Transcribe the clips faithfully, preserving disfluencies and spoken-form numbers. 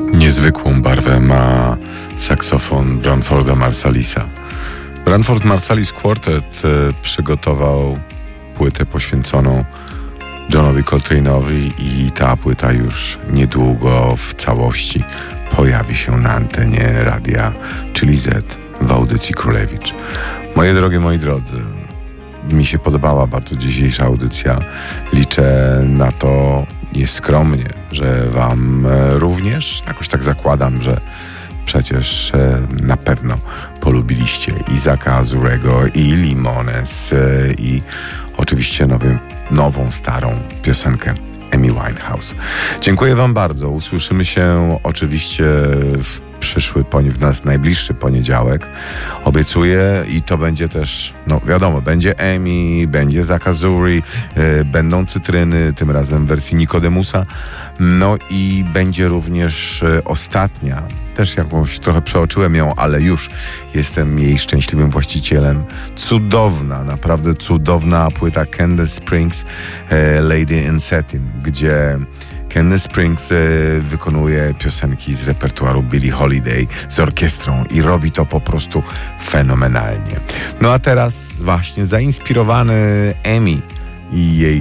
Niezwykłą barwę ma saksofon Branforda Marsallisa. Branford Marsalis Quartet e, przygotował płytę poświęconą Johnowi Coltrane'owi i ta płyta już niedługo w całości pojawi się na antenie radia Czyli Z w audycji Królewicz. Moje drogie, moi drodzy, mi się podobała bardzo dzisiejsza audycja. Liczę na to nieskromnie, że wam również, jakoś tak zakładam, że przecież na pewno polubiliście Isaaca Azurego i Limones i oczywiście nowy, nową, starą piosenkę Amy Winehouse. Dziękuję wam bardzo. Usłyszymy się oczywiście w przyszły, w nas najbliższy poniedziałek. Obiecuję i to będzie też, no wiadomo, będzie Amy, będzie Isaac Azuri, yy, będą cytryny, tym razem w wersji Nikodemusa. No i będzie również yy, ostatnia, też jakąś trochę przeoczyłem ją, ale już jestem jej szczęśliwym właścicielem. Cudowna, naprawdę cudowna płyta Candace Springs, yy, Lady in Satin, gdzie Candace Springs y, wykonuje piosenki z repertuaru Billie Holiday z orkiestrą i robi to po prostu fenomenalnie. No a teraz właśnie zainspirowany Amy i jej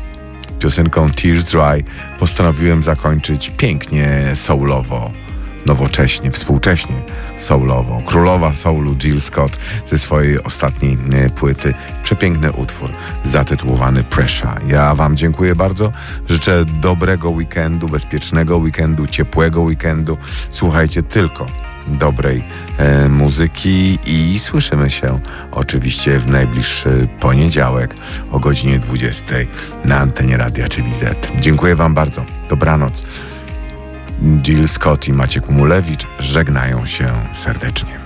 piosenką Tears Dry postanowiłem zakończyć pięknie soulowo, nowocześnie, współcześnie soulowo. Królowa soulu Jill Scott ze swojej ostatniej y, płyty. Przepiękny utwór zatytułowany Pressure. Ja wam dziękuję bardzo. Życzę dobrego weekendu, bezpiecznego weekendu, ciepłego weekendu. Słuchajcie tylko dobrej e, muzyki i słyszymy się oczywiście w najbliższy poniedziałek o godzinie dwudziestej na antenie radia Czyli Z. Dziękuję wam bardzo. Dobranoc. Jill Scott i Maciek Mulewicz żegnają się serdecznie.